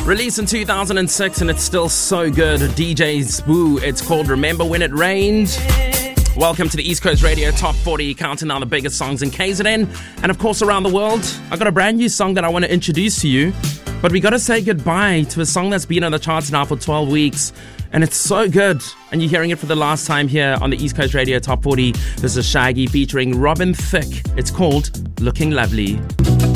Released in 2006 and it's still so good. DJ Sbu, it's called Remember When It Rained. Welcome to the East Coast Radio Top 40, counting down the biggest songs in KZN and of course around the world. I got a brand new song that I want to introduce to you, but we got to say goodbye to a song that's been on the charts now for 12 weeks. And it's so good. And you're hearing it for the last time here on the East Coast Radio Top 40. This is Shaggy featuring Robin Thicke. It's called Looking Lovely.